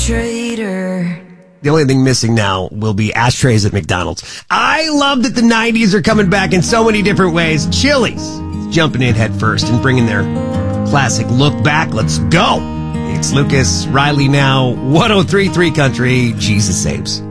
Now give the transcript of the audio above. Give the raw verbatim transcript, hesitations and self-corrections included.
traitor. The only thing missing now will be ashtrays at McDonald's. I love that the nineties are coming back in so many different ways. Chili's jumping in head first and bringing their classic look back. Let's go. It's Lucas Riley now, one oh three point three Country. Jesus saves.